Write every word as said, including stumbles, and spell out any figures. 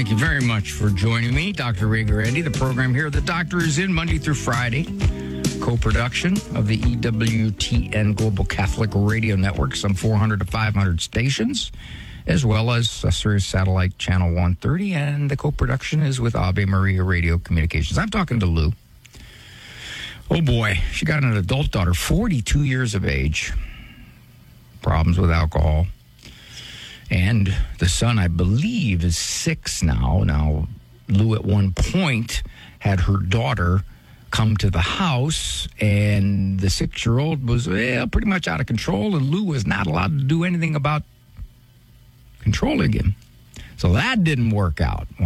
Thank you very much for joining me, Doctor Ray Guarendi. The program here, The Doctor, is in Monday through Friday. Co-production of the E W T N Global Catholic Radio Network, some four hundred to five hundred stations, as well as a Sirius Satellite Channel one thirty, and the co-production is with Ave Maria Radio Communications. I'm talking to Lou. Oh boy, she got an adult daughter, forty-two years of age, problems with alcohol, and the son, I believe, is six now. Now, Lou at one point had her daughter come to the house, and the six-year-old was well, pretty much out of control, and Lou was not allowed to do anything about controlling him. So that didn't work out.